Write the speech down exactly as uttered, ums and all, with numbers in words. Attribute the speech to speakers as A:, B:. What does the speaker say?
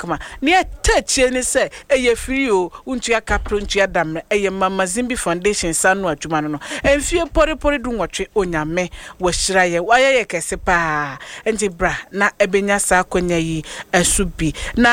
A: kama ne touch ni say eye free o untua kapro untua dam eye mama Zimbi Foundation sanu adwuma no enfie pore pore du nwotwe onyame wo hiraye waye ye kese pa enti bra na ebenya sa akonya yi asubi na